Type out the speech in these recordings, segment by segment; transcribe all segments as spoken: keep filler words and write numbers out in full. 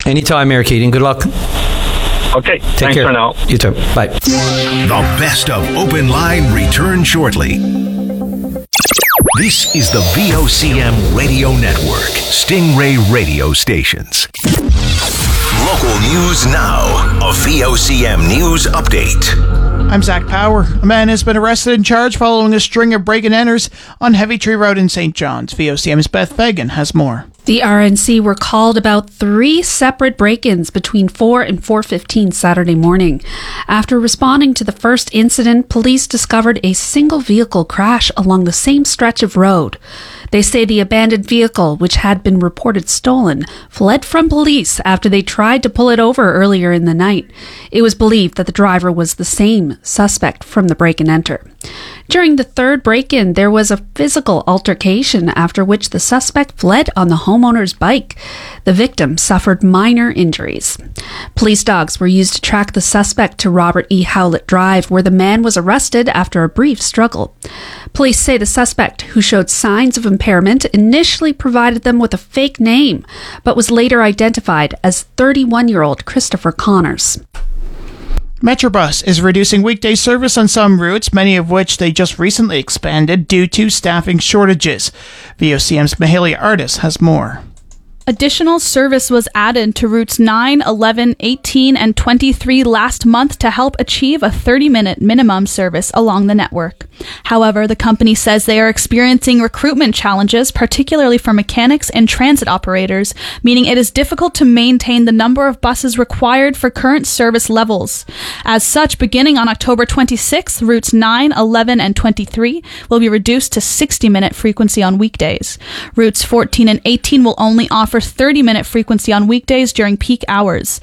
Anytime, Mayor Keating. Good luck. Okay, Take thanks care. for now. You too. Bye. The best of Open Line returns shortly. This is the V O C M Radio Network, Stingray radio stations. Local news now. A V O C M News Update. I'm Zach Power. A man has been arrested and charged following a string of break-and-enters on Heavy Tree Road in Saint John's. V O C M's Beth Fagan has more. The R N C were called about three separate break-ins between four and four fifteen Saturday morning. After responding to the first incident, police discovered a single vehicle crash along the same stretch of road. They say the abandoned vehicle, which had been reported stolen, fled from police after they tried to pull it over earlier in the night. It was believed that the driver was the same suspect from the break-and-enter. During the third break-in, there was a physical altercation, after which the suspect fled on the homeowner's bike. The victim suffered minor injuries. Police dogs were used to track the suspect to Robert E. Howlett Drive, where the man was arrested after a brief struggle. Police say the suspect, who showed signs of impairment, initially provided them with a fake name, but was later identified as thirty-one-year-old Christopher Connors. Metrobus is reducing weekday service on some routes, many of which they just recently expanded due to staffing shortages. V O C M's Mahalia Artis has more. Additional service was added to routes nine, eleven, eighteen, and twenty-three last month to help achieve a thirty-minute minimum service along the network. However, the company says they are experiencing recruitment challenges, particularly for mechanics and transit operators, meaning it is difficult to maintain the number of buses required for current service levels. As such, beginning on October twenty-sixth, routes nine, eleven, and twenty-three will be reduced to sixty-minute frequency on weekdays. Routes fourteen and eighteen will only offer thirty-minute frequency on weekdays during peak hours.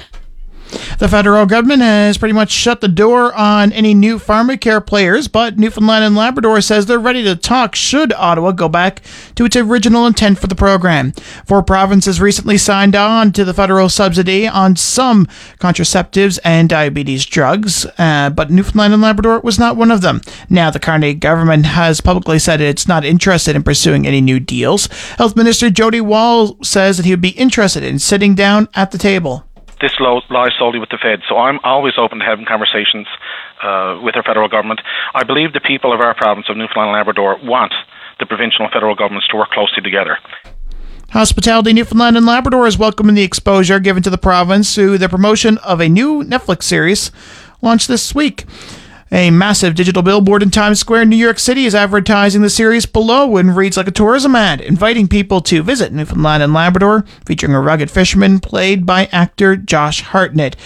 The federal government has pretty much shut the door on any new pharmacare players, but Newfoundland and Labrador says they're ready to talk should Ottawa go back to its original intent for the program. Four provinces recently signed on to the federal subsidy on some contraceptives and diabetes drugs, uh, but Newfoundland and Labrador was not one of them. Now the Carney government has publicly said it's not interested in pursuing any new deals. Health Minister Jody Wall says that he would be interested in sitting down at the table. This lies solely with the Fed, so I'm always open to having conversations uh, with our federal government. I believe the people of our province of Newfoundland and Labrador want the provincial and federal governments to work closely together. Hospitality Newfoundland and Labrador is welcoming the exposure given to the province through the promotion of a new Netflix series launched this week. A massive digital billboard in Times Square, New York City, is advertising the series below and reads like a tourism ad, inviting people to visit Newfoundland and Labrador, featuring a rugged fisherman played by actor Josh Hartnett.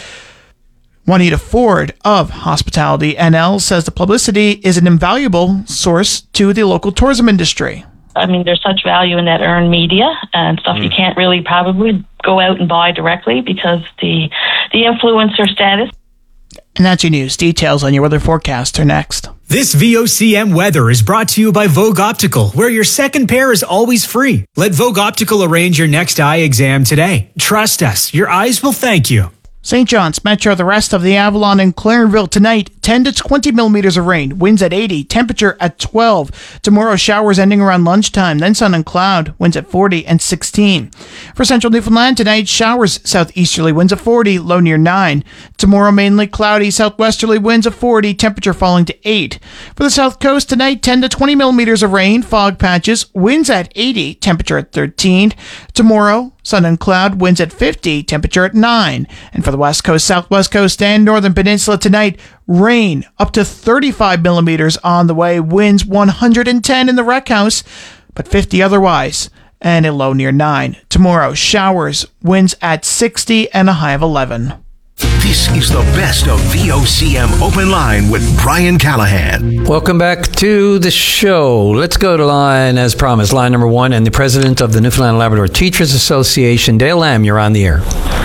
Juanita Ford of Hospitality N L says the publicity is an invaluable source to the local tourism industry. I mean, there's such value in that earned media and stuff mm. you can't really probably go out and buy directly because the the influencer status. And that's your news. Details on your weather forecast are next. This V O C M weather is brought to you by Vogue Optical, where your second pair is always free. Let Vogue Optical arrange your next eye exam today. Trust us, your eyes will thank you. Saint John's Metro, the rest of the Avalon and Clarenville tonight, ten to twenty millimeters of rain, winds at eighty, temperature at twelve. Tomorrow, showers ending around lunchtime, then sun and cloud, winds at forty and sixteen. For central Newfoundland tonight, showers, southeasterly winds at forty, low near nine. Tomorrow, mainly cloudy, southwesterly winds at forty, temperature falling to eight. For the south coast tonight, ten to twenty millimeters of rain, fog patches, winds at eighty, temperature at thirteen. Tomorrow, sun and cloud, winds at fifty, temperature at nine. And for the west coast, southwest coast, and northern peninsula tonight, rain up to thirty-five millimeters on the way, winds one hundred ten in the Rec House, but fifty otherwise, and a low near nine. Tomorrow, showers, winds at sixty and a high of eleven. This is the best of V O C M Open Line with Brian Callahan. Welcome back to the show. Let's go to line, as promised, line number one, and the president of the Newfoundland and Labrador Teachers Association, Dale Lamb, you're on the air.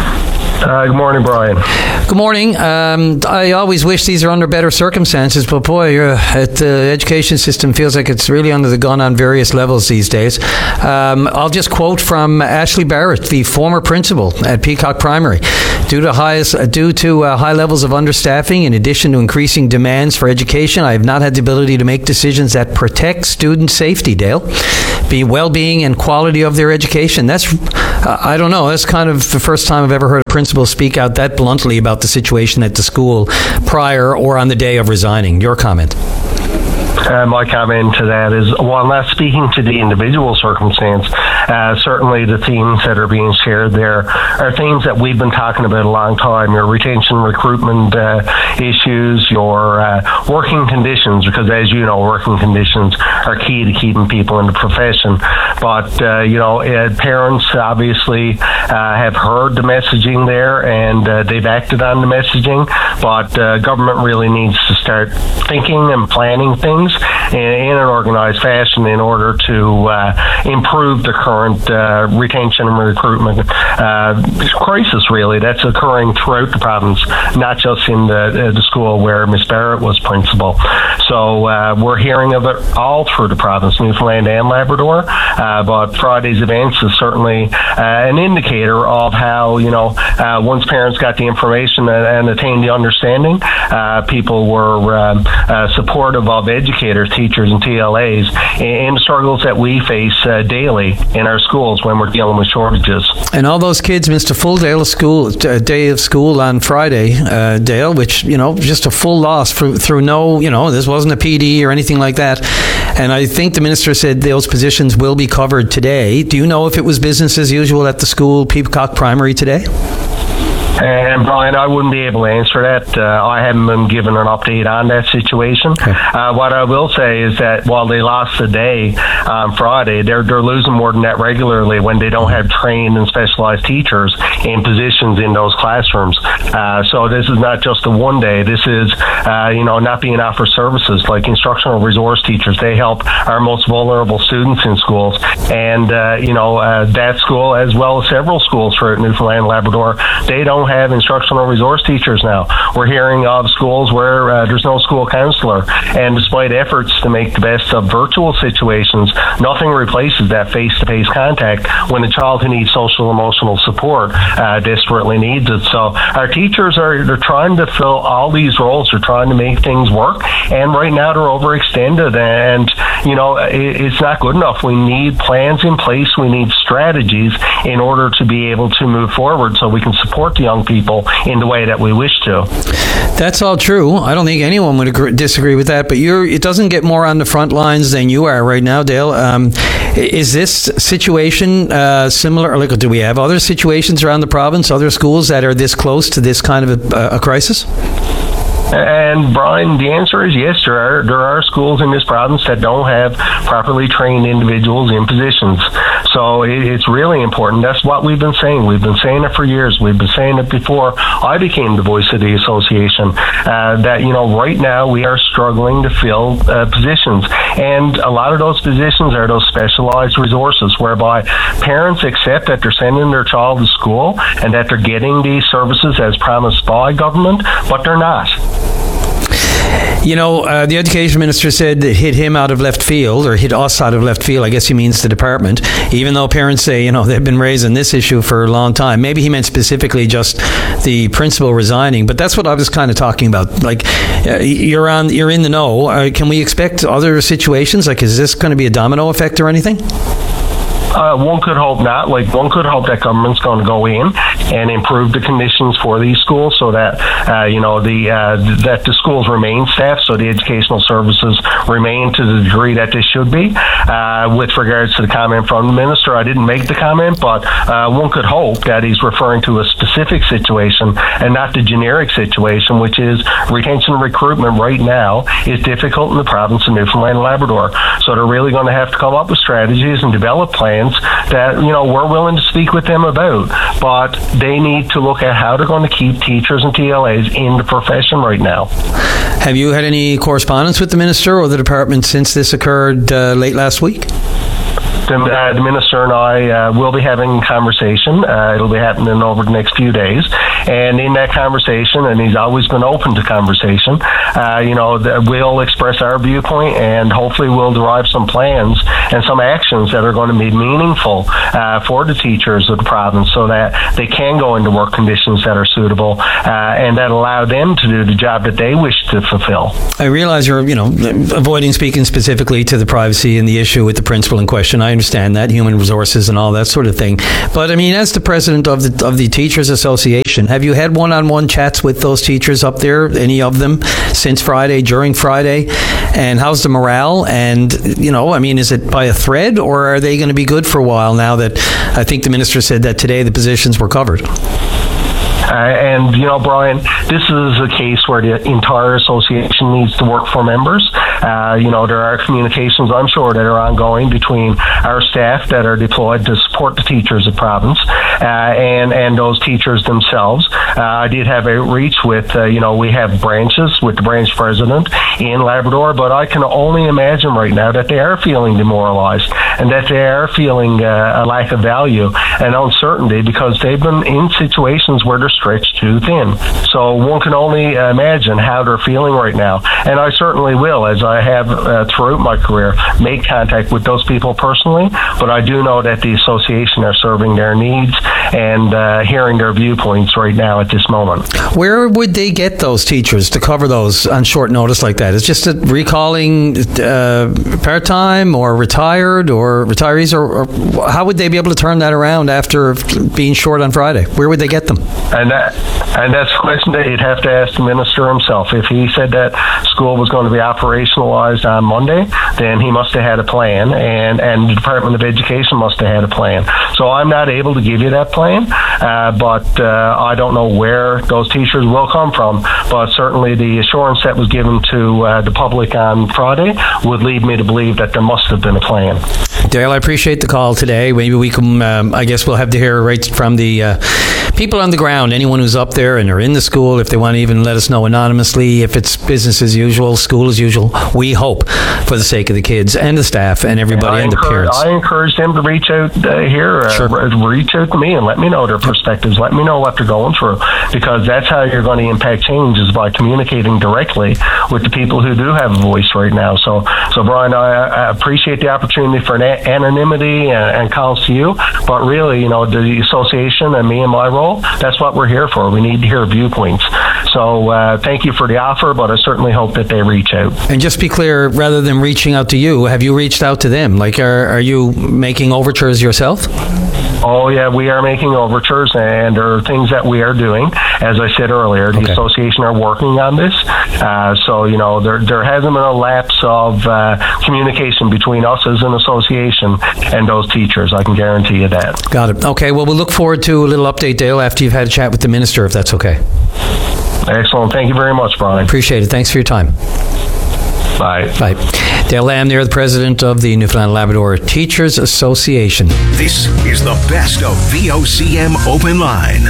Uh, good morning, Brian. Good morning. Um, I always wish these are under better circumstances, but boy, uh, it, the education system feels like it's really under the gun on various levels these days. Um, I'll just quote from Ashley Barrett, the former principal at Peacock Primary. Due to, highest, uh, due to uh, high levels of understaffing, in addition to increasing demands for education, I have not had the ability to make decisions that protect student safety, Dale, the well-being and quality of their education. That's, uh, I don't know, that's kind of the first time I've ever heard a principal speak out that bluntly about the situation at the school prior or on the day of resigning. Your comment? Uh, my comment to that is, while not speaking to the individual circumstance, uh, certainly the themes that are being shared there are themes that we've been talking about a long time. Your retention, recruitment uh, issues, your uh, working conditions, because as you know, working conditions are key to keeping people in the profession. But, uh, you know, uh, parents obviously uh, have heard the messaging there, and uh, they've acted on the messaging, but uh, government really needs to start thinking and planning things in, in an organized fashion in order to uh, improve the current uh, retention and recruitment uh, crisis, really, that's occurring throughout the province, not just in the, uh, the school where Miss Barrett was principal. So uh, we're hearing of it all through the province, Newfoundland and Labrador, uh, but Friday's events is certainly uh, an indicator of how, you know, uh, once parents got the information and, and attained the understanding, uh, people were um, uh, supportive of educators, teachers, and T L As in the struggles that we face uh, daily in our schools when we're dealing with shortages. And all those kids missed a full day of school, uh, day of school on Friday, uh, Dale, which, you know, just a full loss through, through no, you know, this wasn't a P D or anything like that. And I think the minister said those positions will be covered today. Do you know if it was business as usual at the school, Peacock Primary, today? And Brian, I wouldn't be able to answer that. Uh, I haven't been given an update on that situation. Okay. Uh, what I will say is that while they lost the day on Friday, they're they're losing more than that regularly when they don't have trained and specialized teachers in positions in those classrooms. Uh, so this is not just a one day. This is uh, you know not being offered services like instructional resource teachers. They help our most vulnerable students in schools, and uh, you know uh, that school as well as several schools throughout Newfoundland and Labrador, they don't have instructional resource teachers now. We're hearing of schools where uh, there's no school counselor, and despite efforts to make the best of virtual situations, nothing replaces that face-to-face contact when a child who needs social emotional support uh, desperately needs it. So our teachers are they're trying to fill all these roles. They're trying to make things work, and right now they're overextended, and you know it, it's not good enough. We need plans in place. We need strategies in order to be able to move forward so we can support the young people in the way that we wish to. That's all true. I don't think anyone would agree, disagree with that, but you're, it doesn't get more on the front lines than you are right now, Dale. Um, is this situation uh, similar? Like, do we have other situations around the province, other schools that are this close to this kind of a, a crisis? And Brian, the answer is yes. There are there are schools in this province that don't have properly trained individuals in positions. So it, it's really important. That's what we've been saying. We've been saying it for years. We've been saying it before I became the voice of the association. Uh, that you know, right now we are struggling to fill uh, positions, and a lot of those positions are those specialized resources whereby parents accept that they're sending their child to school and that they're getting these services as promised by government, but they're not. You know, uh, the education minister said it hit him out of left field, or hit us out of left field. I guess he means the department, even though parents say, you know, they've been raising this issue for a long time. Maybe he meant specifically just the principal resigning, but that's what I was kind of talking about. Like, uh, you're on, you're in the know. Uh, can we expect other situations? Like, is this going to be a domino effect or anything? Uh, one could hope not. Like, one could hope that government's going to go in and improve the conditions for these schools so that, uh, you know, the uh, that the schools remain staffed, so the educational services remain to the degree that they should be. Uh, with regards to the comment from the minister, I didn't make the comment, but uh, one could hope that he's referring to a specific situation and not the generic situation, which is retention and recruitment right now is difficult in the province of Newfoundland and Labrador. So they're really going to have to come up with strategies and develop plans that, you know, we're willing to speak with them about, but they need to look at how they're going to keep teachers and T L As in the profession right now. Have you had any correspondence with the minister or the department since this occurred uh, late last week? The, uh, the minister and I uh, will be having a conversation. Uh, it'll be happening over the next few days. And in that conversation, and he's always been open to conversation, uh, you know, the, we'll express our viewpoint, and hopefully we'll derive some plans and some actions that are going to be meaningful uh, for the teachers of the province so that they can go into work conditions that are suitable uh, and that allow them to do the job that they wish to fulfill. I realize you're, you know, avoiding speaking specifically to the privacy and the issue with the principal in question. I understand that, human resources and all that sort of thing. But I mean, as the president of the of the Teachers Association, have you had one-on-one chats with those teachers up there, any of them, since Friday, during Friday? And how's the morale? And, you know, I mean, is it by a thread, or are they going to be good for a while now that I think the minister said that today the positions were covered? Uh, and, you know, Brian, this is a case where the entire association needs to work for members. Uh, you know, there are communications, I'm sure, that are ongoing between our staff that are deployed to support the teachers of province uh, and, and those teachers themselves. Uh, I did have outreach with, uh, you know, we have branches with the branch president in Labrador, but I can only imagine right now that they are feeling demoralized and that they are feeling uh, a lack of value and uncertainty because they've been in situations where they're stretched too thin. So one can only imagine how they're feeling right now. And I certainly will, as I have uh, throughout my career, make contact with those people personally. But I do know that the association are serving their needs and uh, hearing their viewpoints right now at this moment. Where would they get those teachers to cover those on short notice like that? Is just a recalling uh, part-time or retired or retirees? Or, or how would they be able to turn that around after being short on Friday? Where would they get them? And that, and that's a question that you'd have to ask the minister himself. If he said that school was going to be operationalized on Monday, then he must have had a plan, and, and the Department of Education must have had a plan. So I'm not able to give you that plan, uh, but uh, I don't know where those teachers will come from. But certainly the assurance that was given to uh, the public on Friday would lead me to believe that there must have been a plan. Dale, I appreciate the call today. Maybe we can, um, I guess we'll have to hear right from the uh, people on the ground, anyone who's up there and are in the school, if they want to even let us know anonymously, if it's business as usual, school as usual. We hope, for the sake of the kids and the staff and everybody and, and the parents. I encourage them to reach out uh, here, uh, sure. reach out to me and let me know their perspectives, let me know what they're going through, because that's how you're going to impact change, is by communicating directly with the people who do have a voice right now. So, so Brian, I, I appreciate the opportunity for an anonymity and, and calls to you, but really, you know, the association and me and my role, that's what we're here for. We need to hear viewpoints. So uh, thank you for the offer, but I certainly hope that they reach out. And just be clear, rather than reaching out to you, have you reached out to them? Like, are, are you making overtures yourself? Oh, yeah, we are making overtures, and there are things that we are doing. As I said earlier, the okay. association are working on this. Uh, so, you know, there there hasn't been a lapse of uh, communication between us as an association and those teachers. I can guarantee you that. Got it. Okay, well, we'll look forward to a little update, Dale, after you've had a chat with the minister, if that's okay. Excellent. Thank you very much, Brian. Appreciate it. Thanks for your time. Bye. Bye. Dale Lamb there, the president of the Newfoundland and Labrador Teachers Association. This is the best of V O C M Open Line.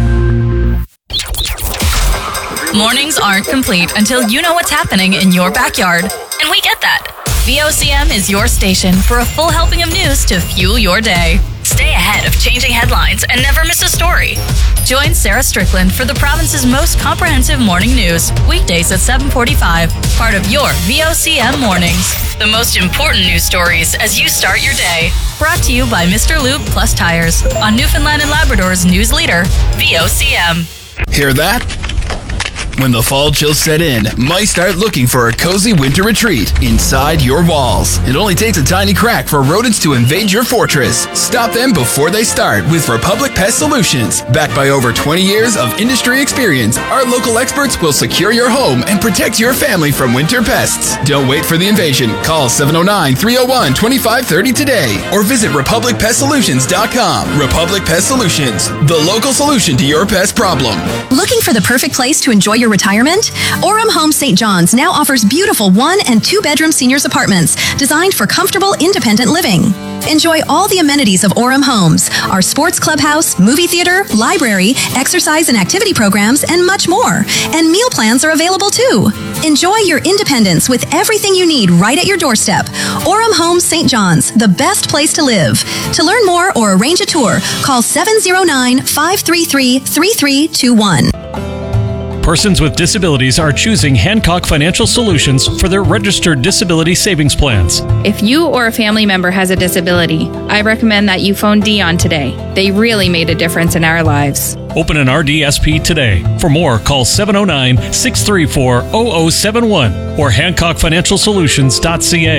Mornings aren't complete until you know what's happening in your backyard. And we get that. V O C M is your station for a full helping of news to fuel your day. Stay ahead of changing headlines and never miss a story. Join Sarah Strickland for the province's most comprehensive morning news, weekdays at seven forty-five, part of your V O C M Mornings. The most important news stories as you start your day. Brought to you by Mister Lube Plus Tires on Newfoundland and Labrador's news leader, V O C M. Hear that? When the fall chills set in, might start looking for a cozy winter retreat inside your walls. It only takes a tiny crack for rodents to invade your fortress. Stop them before they start with Republic Pest Solutions. Backed by over twenty years of industry experience, our local experts will secure your home and protect your family from winter pests. Don't wait for the invasion. Call seven oh nine, three oh one, two five three oh today or visit republic pest solutions dot com. Republic Pest Solutions, the local solution to your pest problem. Looking for the perfect place to enjoy your retirement? Orem Homes Saint John's now offers beautiful one and two bedroom seniors apartments designed for comfortable, independent living. Enjoy all the amenities of Orem Homes, our sports clubhouse, movie theater, library, exercise and activity programs, and much more. And meal plans are available too. Enjoy your independence with everything you need right at your doorstep. Orem Homes Saint John's, the best place to live. To learn more or arrange a tour, call seven oh nine, five three three, three three two one. Persons with disabilities are choosing Hancock Financial Solutions for their registered disability savings plans. If you or a family member has a disability, I recommend that you phone Dion today. They really made a difference in our lives. Open an R D S P today. For more, call seven oh nine, six three four, zero zero seven one or hancock financial solutions dot c a.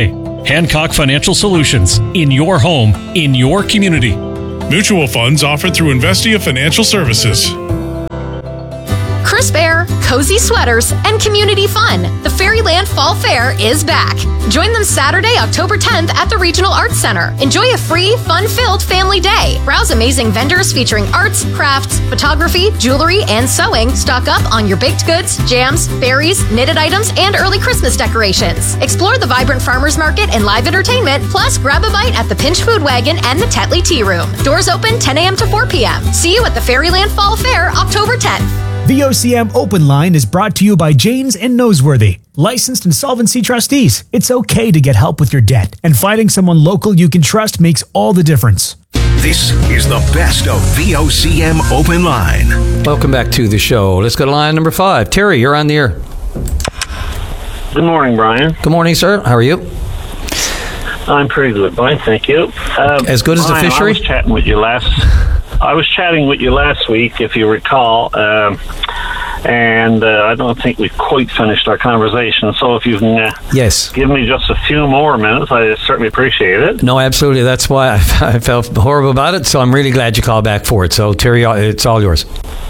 Hancock Financial Solutions. In your home, in your community. Mutual funds offered through Investia Financial Services. Crisp air, cozy sweaters, and community fun. The Fairyland Fall Fair is back. Join them Saturday, October tenth at the Regional Arts Center. Enjoy a free, fun-filled family day. Browse amazing vendors featuring arts, crafts, photography, jewelry, and sewing. Stock up on your baked goods, jams, berries, knitted items, and early Christmas decorations. Explore the vibrant farmers market and live entertainment, plus grab a bite at the Pinch Food Wagon and the Tetley Tea Room. Doors open ten a.m. to four p.m. See you at the Fairyland Fall Fair, October tenth. V O C M Open Line is brought to you by Janes and Noseworthy, licensed insolvency trustees. It's okay to get help with your debt, and finding someone local you can trust makes all the difference. This is the best of V O C M Open Line. Welcome back to the show. Let's go to line number five. Terry, you're on the air. Good morning, Brian. Good morning, sir. How are you? I'm pretty good, Brian. Thank you. Uh, As good as Brian, the fishery? I was chatting with you last. I was chatting with you last week, if you recall, um, and uh, I don't think we've quite finished our conversation. So if you can uh, yes. give me just a few more minutes, I certainly appreciate it. No, absolutely. That's why I, I felt horrible about it. So I'm really glad you called back for it. So Terry, it's all yours.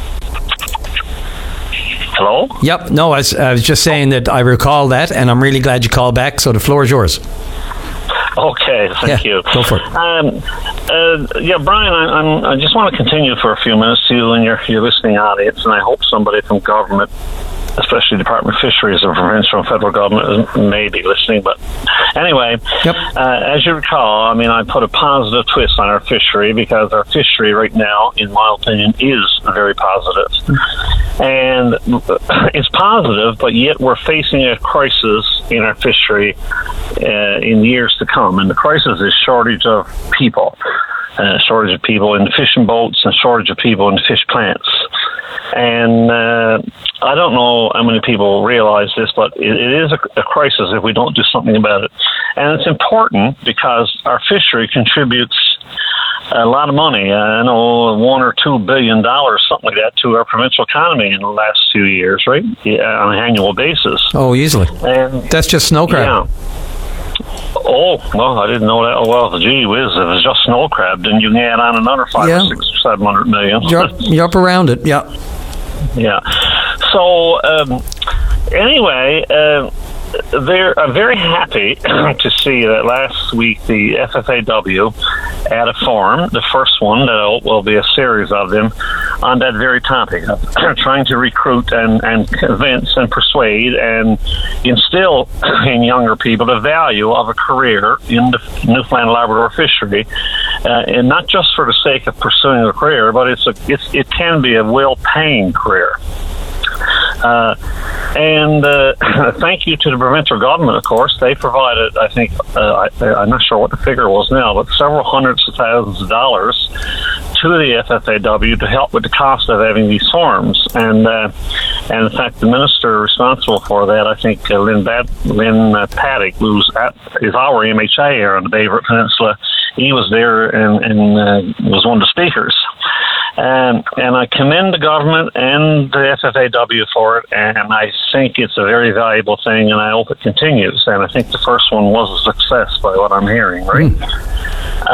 Hello? Yep. No, I was, I was just saying that I recall that, and I'm really glad you called back. So the floor is yours. Okay, thank yeah, you. Go for it. Um, uh, yeah, Brian, I, I'm, I just want to continue for a few minutes to you and your, your listening audience, and I hope somebody from government, especially Department of Fisheries or provincial and federal government, may be listening. But anyway, yep. uh, as you recall, I mean, I put a positive twist on our fishery because our fishery right now, in my opinion, is very positive. And it's positive, but yet we're facing a crisis in our fishery uh, in years to come. And the crisis is shortage of people, uh, shortage of people in the fishing boats and shortage of people in the fish plants. And uh, I don't know how many people realize this, but it, it is a, a crisis if we don't do something about it. And it's important because our fishery contributes a lot of money. I know one or two billion dollars, something like that, to our provincial economy in the last few years, right? Yeah, on an annual basis. Oh, easily. And that's just snow crab. Yeah. Oh, well, I didn't know that. Oh, well, gee whiz, if it's just snow crab, then you can add on another five yeah. or six or seven hundred million. You're up, you're up around it, yeah. Yeah. So, um, anyway, uh, they're uh, very happy to see that last week the F F A W had a forum, the first one, that will be a series of them, on that very topic of trying to recruit and, and convince and persuade and instill in younger people the value of a career in the Newfoundland Labrador fishery, uh, and not just for the sake of pursuing a career, but it's a, it's, it can be a well-paying career. Uh, and uh, thank you to the provincial government, of course. They provided, I think, uh, I, I'm not sure what the figure was now, but several hundreds of thousands of dollars to the F F A W to help with the cost of having these forums. And uh, and in fact, the minister responsible for that, I think, uh, Lynn, Bad- Lynn uh, Paddock, who's at, is our M H A here on the Bay Peninsula, he was there and, and uh, was one of the speakers. And, and I commend the government and the F F A W for it, and I think it's a very valuable thing, and I hope it continues. And I think the first one was a success by what I'm hearing, right? Mm.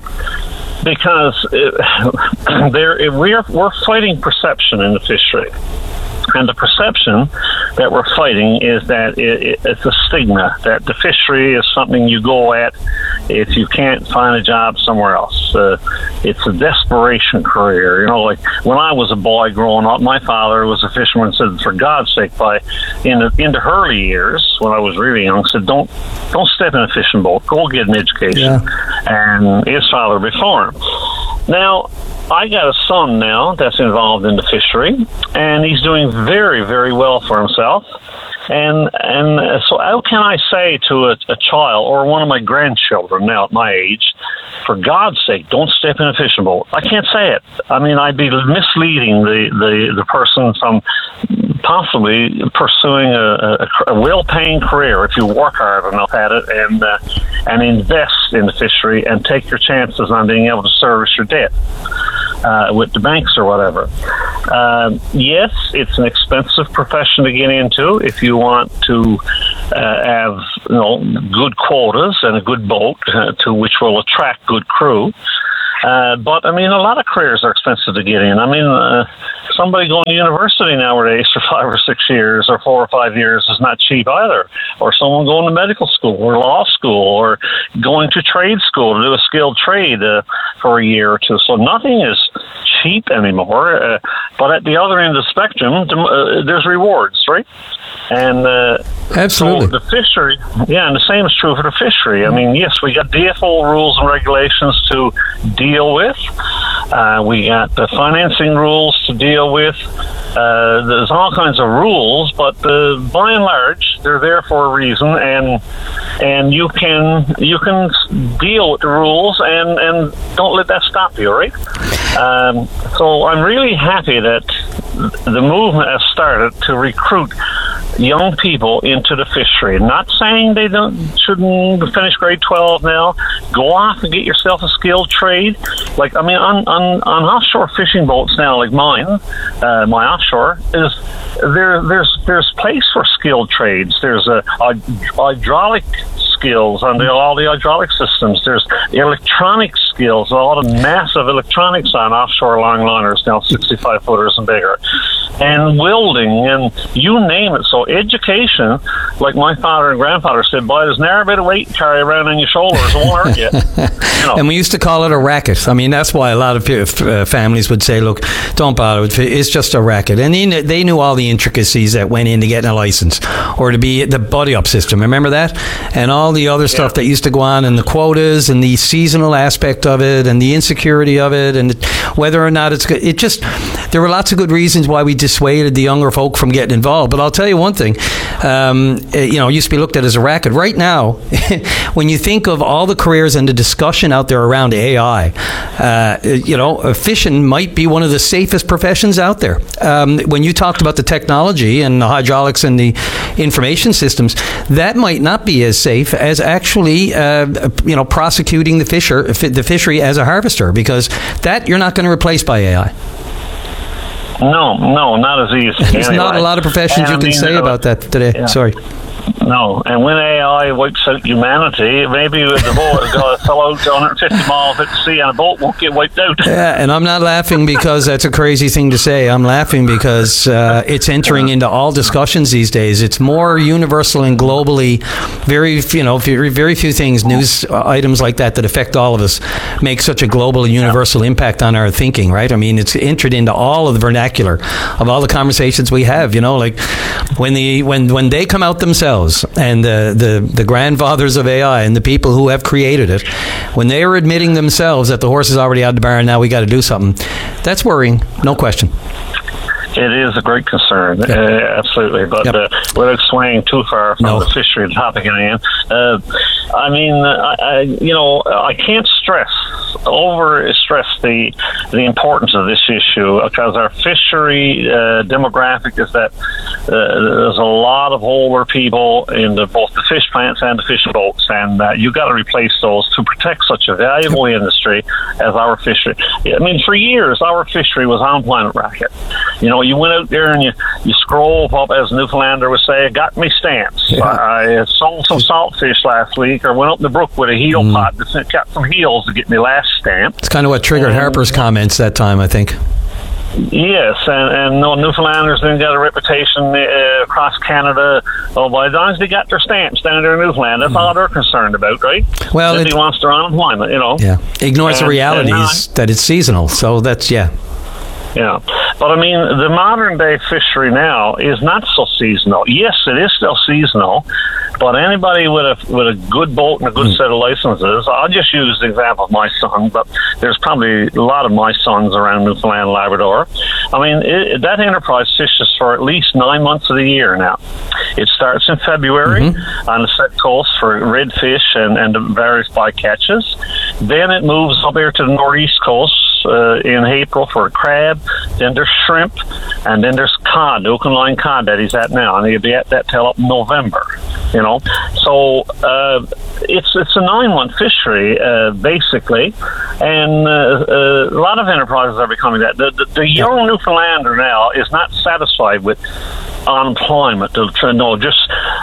Um, because it, there, we're, we're fighting perception in the fishery. And the perception that we're fighting is that it, it, it's a stigma, that the fishery is something you go at if you can't find a job somewhere else. Uh, it's a desperation career. You know, like when I was a boy growing up, my father was a fisherman, said, for God's sake, by in the, in the early years, when I was really young, said, don't don't step in a fishing boat, go get an education. Yeah. And his father before him. Now, I got a son now that's involved in the fishery, and he's doing very, very well for himself. And and so how can I say to a, a child or one of my grandchildren now at my age, for God's sake, don't step in a fishing boat? I can't say it. I mean, I'd be misleading the, the, the person from possibly pursuing a, a, a well-paying career if you work hard enough at it and uh, and invest in the fishery and take your chances on being able to service your debt uh, with the banks or whatever. Uh, yes, it's an expensive profession to get into if you want to uh, have you know good quotas and a good boat uh, to which will attract good crew. Uh, but, I mean, a lot of careers are expensive to get in. I mean, uh, somebody going to university nowadays for five or six years or four or five years is not cheap either. Or someone going to medical school or law school or going to trade school to do a skilled trade uh, for a year or two. So nothing is cheap anymore. Uh, but at the other end of the spectrum, uh, there's rewards, right? And uh, absolutely, so the fishery, yeah, and the same is true for the fishery. I mean, yes, we got D F O rules and regulations to deal with. Uh, we got the financing rules to deal with. Uh, there's all kinds of rules, but uh, by and large, they're there for a reason, and and you can you can deal with the rules, and, and don't let that stop you, right? Um, so I'm really happy that the movement has started to recruit young people into the fishery. Not saying they don't shouldn't finish grade twelve now. Go off and get yourself a skilled trade. Like I mean, on on, on offshore fishing boats now, like mine, uh, my offshore is there. There's there's place for skilled trades. There's a, a hydraulic skills on the, all the hydraulic systems. There's electronic skills, a lot of massive electronics on offshore longliners now, sixty-five footers and bigger, and welding, and you name it. So education, like my father and grandfather said, boy, there's never a bit of weight to carry around on your shoulders. It won't hurt you. You know. And we used to call it a racket. I mean, that's why a lot of uh, families would say, look, don't bother with it. It's just a racket. And they, they knew all the intricacies that went into getting a license or to be the buddy up system. Remember that? And all the other stuff yeah. that used to go on, and the quotas and the seasonal aspect of it and the insecurity of it, and whether or not it's good. It just, there were lots of good reasons why we dissuaded the younger folk from getting involved. But I'll tell you one thing, um, you know, it used to be looked at as a racket. Right now, when you think of all the careers and the discussion out there around A I, uh, you know, fishing might be one of the safest professions out there. Um, when you talked about the technology and the hydraulics and the information systems, that might not be as safe as actually, uh, you know, prosecuting the fisher, the fishery as a harvester, because that you're not going to replace by A I. No, no, not as easy. There's anyway. Not a lot of professions and you can I mean, say uh, about that today. Yeah. Sorry. No, and when A I wipes out humanity, maybe the boat got a fellow one hundred fifty miles at sea and a boat won't get wiped out. Yeah, and I'm not laughing because that's a crazy thing to say. I'm laughing because uh, it's entering into all discussions these days. It's more universal and globally. Very, you know, very, very few things, news items like that that affect all of us, make such a global and universal yeah. impact on our thinking, right? I mean, it's entered into all of the vernacular of all the conversations we have. You know, like when the when when they come out themselves. And the, the, the grandfathers of A I and the people who have created it, when they are admitting themselves that the horse is already out of the barn, now we got to do something, that's worrying, no question. It is a great concern, yep. uh, absolutely. But yep. uh, without swaying too far from no. the fishery topic again, uh, I mean, I, I, you know, I can't stress, over stress the the importance of this issue, because our fishery uh, demographic is that uh, there's a lot of older people in the, both the fish plants and the fishing boats, and uh, you've got to replace those to protect such a valuable industry as our fishery. I mean, for years, our fishery was on-planet racket. You know, you went out there and you, you scroll up, as Newfoundlander would say, got me stamps. Yeah. I, I sold some saltfish last week, or went up in the brook with a heel mm. pot that got some heels to get me last stamp. It's kind of what triggered and, Harper's comments that time, I think. Yes, and, and no, Newfoundlanders then got a reputation uh, across Canada. Oh, by as long as they got their stamps down there in Newfoundland, that's mm. all they're concerned about, right? Well, he wants their unemployment, you know. Yeah, ignores and, the realities that it's seasonal. So that's yeah. Yeah, but I mean, the modern day fishery now is not so seasonal. Yes, it is still seasonal, but anybody with a with a good boat and a good mm. set of licenses, I'll just use the example of my son, but there's probably a lot of my sons around Newfoundland and Labrador. I mean, it, that enterprise fishes for at least nine months of the year now. It starts in February mm-hmm. on the set coast for redfish and, and the various bycatches. Then it moves up here to the northeast coast uh, in April for crab. Then there's shrimp, and then there's cod, Oaken line cod that he's at now, and he'll be at that till up in November. You know, so uh, it's it's a nine month fishery uh, basically, and uh, uh, a lot of enterprises are becoming that. The, the, the young Newfoundlander now is not satisfied with unemployment. No, just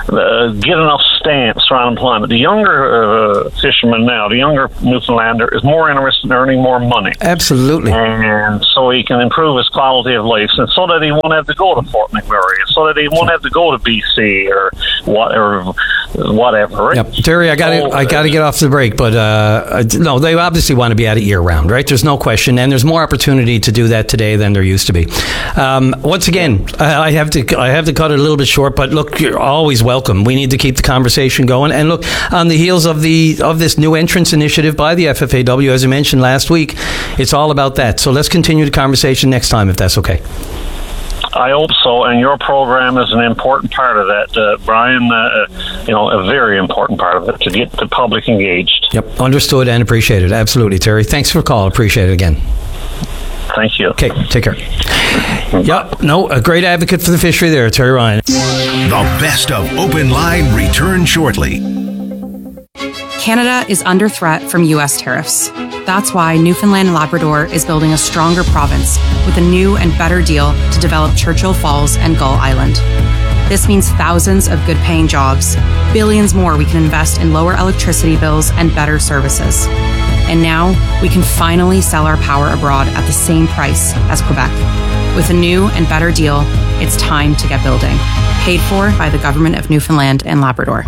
uh, get enough stamps for unemployment. The younger uh, fisherman now, the younger Newfoundlander, is more interested in earning more money. Absolutely. And so he can improve his quality of life, and so that he won't have to go to Fort McMurray, so that he won't have to go to B C or what, or whatever. Right? Yep. Terry, I got to so, I got to get off the break, but uh, no, they obviously want to be at it year round, right? There's no question, and there's more opportunity to do that today than there used to be. Um, once again, I have to I have to cut it a little bit short, but look, you're always welcome. We need to keep the conversation going, and look, on the heels of the of this new entrance initiative by the F F A W, as I mentioned last week, it's all about that. So let's continue the conversation next time, if that's okay. I hope so, and your program is an important part of that, uh, Brian. Uh, you know, a very important part of it to get the public engaged. Yep, understood and appreciated. Absolutely, Terry. Thanks for the call. Appreciate it again. Thank you. Okay, take care. Yep, no, a great advocate for the fishery there, Terry Ryan. The best of Open Line return shortly. Canada is under threat from U S tariffs. That's why Newfoundland and Labrador is building a stronger province with a new and better deal to develop Churchill Falls and Gull Island. This means thousands of good-paying jobs, billions more we can invest in lower electricity bills and better services. And now we can finally sell our power abroad at the same price as Quebec. With a new and better deal, it's time to get building. Paid for by the Government of Newfoundland and Labrador.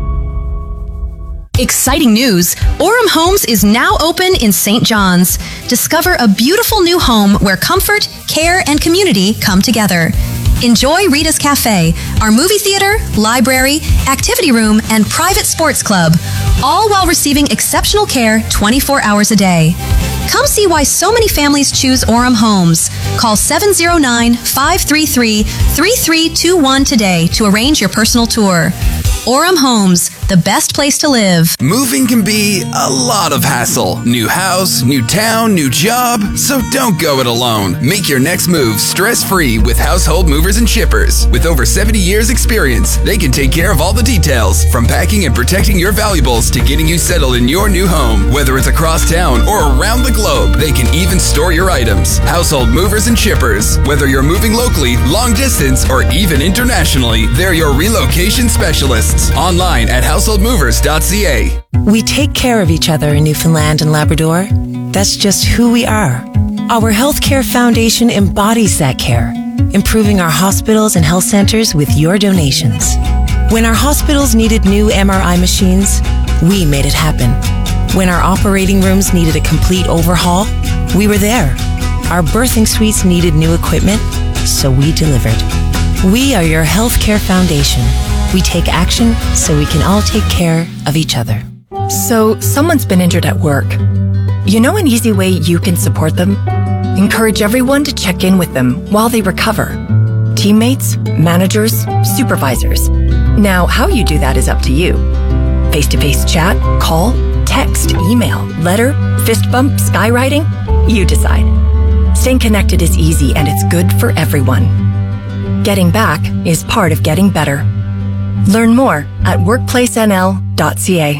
Exciting news! Orem Homes is now open in Saint John's. Discover a beautiful new home where comfort, care, and community come together. Enjoy Rita's Cafe, our movie theater, library, activity room, and private sports club, all while receiving exceptional care twenty-four hours a day. Come see why so many families choose Orem Homes. Call seven oh nine, five three three, three three two one today to arrange your personal tour. Orem Homes, the best place to live. Moving can be a lot of hassle. New house, new town, new job. So don't go it alone. Make your next move stress-free with Household Movers and Shippers. With over seventy years experience, they can take care of all the details, from packing and protecting your valuables to getting you settled in your new home. Whether it's across town or around the globe, they can even store your items. Household Movers and Shippers. Whether you're moving locally, long distance, or even internationally, they're your relocation specialists. Online at household movers dot c a. We take care of each other in Newfoundland and Labrador. That's just who we are. Our Healthcare Foundation embodies that care, improving our hospitals and health centers with your donations. When our hospitals needed new M R I machines, we made it happen. When our operating rooms needed a complete overhaul, we were there. Our birthing suites needed new equipment, so we delivered. We are your Healthcare Foundation. We take action so we can all take care of each other. So, someone's been injured at work. You know an easy way you can support them? Encourage everyone to check in with them while they recover. Teammates, managers, supervisors. Now, how you do that is up to you. Face-to-face chat, call, text, email, letter, fist bump, skywriting? You decide. Staying connected is easy and it's good for everyone. Getting back is part of getting better. Learn more at workplace n l dot c a.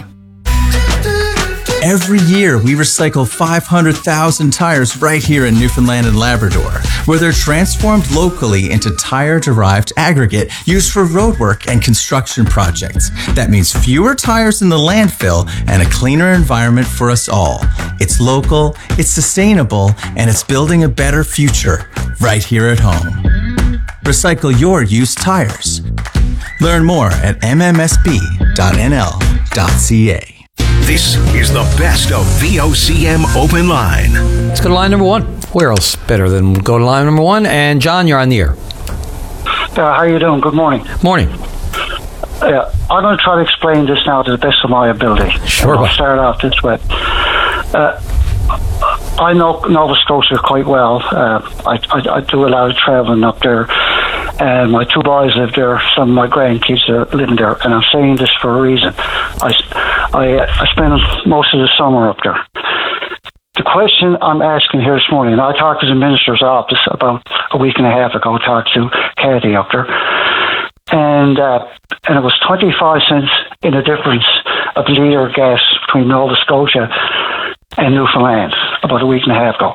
Every year, we recycle five hundred thousand tires right here in Newfoundland and Labrador, where they're transformed locally into tire-derived aggregate used for roadwork and construction projects. That means fewer tires in the landfill and a cleaner environment for us all. It's local, it's sustainable, and it's building a better future right here at home. Recycle your used tires. Learn more at m m s b dot n l dot c a. This is the best of V O C M Open Line. Let's go to line number one. Where else better than go to line number one? And John, you're on the air. Uh, how are you doing? Good morning. Morning. Uh, I'm going to try to explain this now to the best of my ability. Sure. I'll start off this way. Uh, I know Nova Scotia quite well. Uh, I, I, I do a lot of travelling up there. And my two boys live there. Some of my grandkids are living there. And I'm saying this for a reason. I, I, I spend most of the summer up there. The question I'm asking here this morning, and I talked to the minister's office about a week and a half ago, talked to Kathy up there, and uh, and it was twenty-five cents in the difference of litre of gas between Nova Scotia and Newfoundland about a week and a half ago.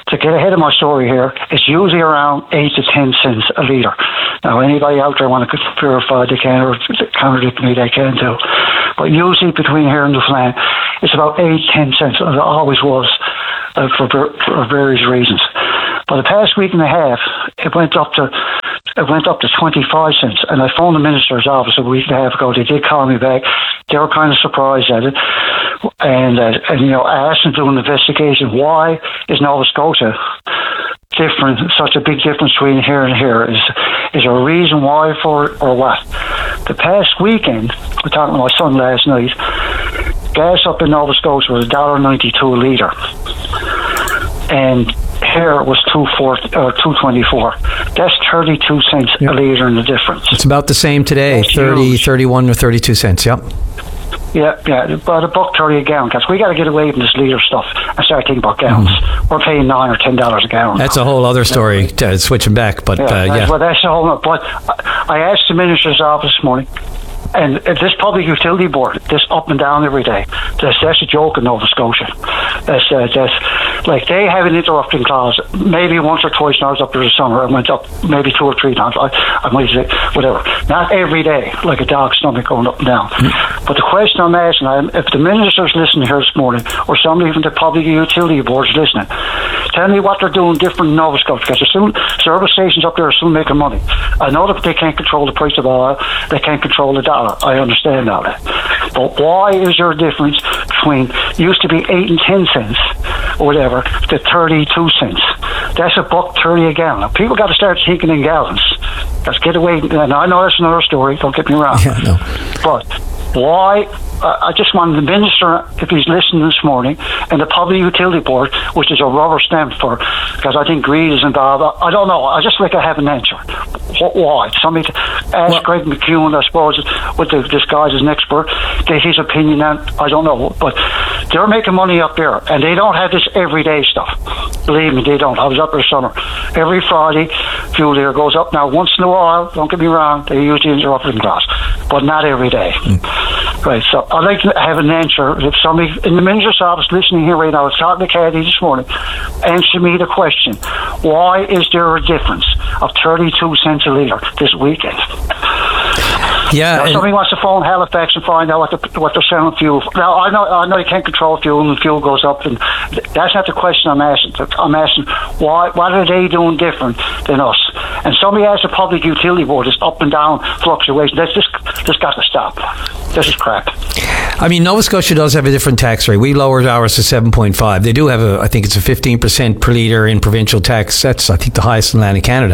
to get ahead of my story here, it's usually around eight to ten cents a litre. Now, anybody out there want to verify they can or contradict me, they can too. But usually between here and Newfoundland, it's about eight, ten cents. It always was uh, for, for various reasons. But the past week and a half, it went up to it went up to twenty-five cents. And I phoned the minister's office a week and a half ago. They did call me back. They were kind of surprised at it. And, uh, and you know, I asked them to do an investigation. Why is Nova Scotia different, such a big difference between here and here? Is, is there a reason why for it or what? The past weekend, I was talking to my son last night, gas up in Nova Scotia was one dollar ninety-two a litre. And here it was two forty or two twenty four. That's thirty two cents yep. a litre in the difference. It's about the same today, That's thirty, huge. thirty-one or thirty two cents. Yep. Yeah, yeah, about a buck thirty a gallon. Because we got to get away from this litre stuff and start thinking about gallons. Mm. We're paying nine or ten dollars a gallon. That's a whole other story. To switching back, but yeah, uh, yeah. Well, that's a whole. But I asked the minister's office this morning. And this public utility board, this up and down every day, that's, that's a joke in Nova Scotia. That's, uh, that's like they have an interrupting clause. Maybe once or twice now, I was up there this summer. I went up maybe two or three times. I, I might say whatever. Not every day, like a dog's stomach going up and down. Mm. But the question I'm asking, I'm, if the minister's listening here this morning, or somebody from the public utility board is listening, tell me what they're doing different in Nova Scotia. Because soon service stations up there are still making money. I know that they can't control the price of oil. They can't control the dollar. I understand all that. But why is there a difference between used to be eight and ten cents or whatever to thirty-two cents? That's a buck thirty a gallon. Now, people got to start thinking in gallons. Let's get away. And I know that's another story. Don't get me wrong. Yeah, no. But why? Uh, I just wanted the minister, if he's listening this morning, and the public utility board, which is a rubber stamp for, because I think greed is involved. I, I don't know. I just like to have an answer. Why? Somebody to ask well, Greg McEwen, I suppose, with the, this guy's an expert, get his opinion on. I don't know, but they're making money up there, and they don't have this everyday stuff. Believe me, they don't. I was up there summer. Every Friday, fuel there goes up. Now, once in a while, don't get me wrong, they use the interrupting clause, but not every day. Mm. Right, so I'd like to have an answer. If somebody in the minister's office listening here right now, I was talking to Kathy this morning, answer me the question, why is there a difference of thirty-two cents a litre this weekend? Yeah, now, somebody wants to phone Halifax and find out what, the, what they're selling fuel for. Now, I know I know you can't control fuel and fuel goes up, and that's not the question I'm asking. I'm asking, why, what are they doing different than us? And somebody asked the public utility board, this up and down fluctuation, that's just, just got to stop. This is crap. I mean, Nova Scotia does have a different tax rate. We lowered ours to seven point five. They do have a, I think it's a fifteen percent per litre in provincial tax. That's, I think, the highest in Atlantic Canada.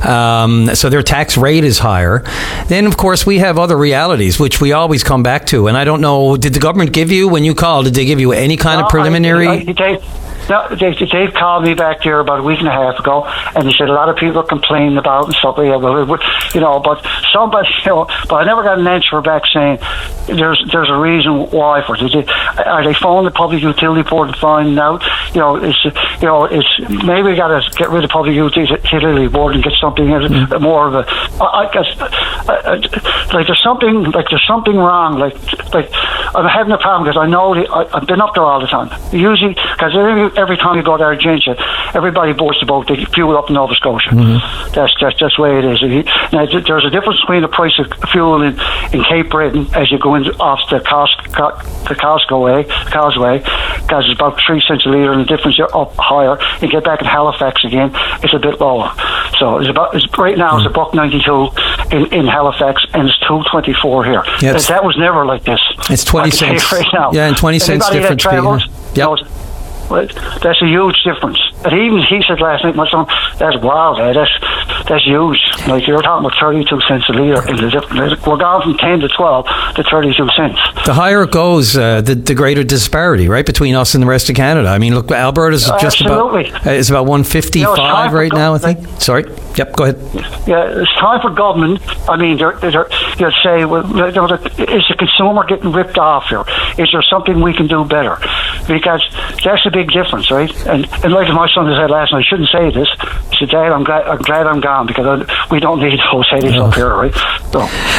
Um, so their tax rate is higher. Then, of course, we have other realities, which we always come back to. And I don't know, did the government give you, when you called, did they give you any kind no, of preliminary? I, I, they, no, they, they called me back there about a week and a half ago, and they said a lot of people are complaining about and stuff like that, you know, but somebody, you know, but I never got an answer back saying there's there's a reason why for it. They, are they phoning the public utility board and finding out, you know, it's, you know, it's, maybe we got to get rid of the public utility board and get something mm-hmm. more of a, I, I guess, I, I, like there's something, like there's something wrong, like, like I'm having a problem because I know, the, I, I've been up there all the time. Usually, because every, every time you go to Argentia, everybody boasts about the fuel up in Nova Scotia. Mm-hmm. That's, that's, that's the way it is. Now, there's a difference between the price of fuel in, in Cape Breton as you go in off the, Cos, the Costco way, Causeway, because it's about three cents a litre, and the difference you're up higher. You get back in Halifax again, it's a bit lower. So it's about it's, right now mm-hmm. it's a buck ninety-two in, in Halifax, and it's two twenty-four here. Yeah, that was never like this. It's twenty cents right now. Yeah, and twenty cents Anybody difference. That travels, yeah. knows, well, that's a huge difference. And even he said last night, my son, that's wild, eh? That's that's huge. Like you're talking about thirty-two cents a litre. We're going from ten to twelve to thirty-two cents. The higher it goes, uh, the, the greater disparity, right, between us and the rest of Canada. I mean, look, Alberta's uh, just absolutely. about uh, it's about one fifty-five you know, right now, I think. Like, Sorry. Yep. Go ahead. Yeah, it's time for government. I mean, they're, they're, you'd say, well, you know, is the consumer getting ripped off here? Is there something we can do better? Because that's a big difference, right? And and like my son said last night, I shouldn't say this. He said, Dad, I'm glad I'm glad I'm gone because I, we don't need those headaches no. up here, right? So,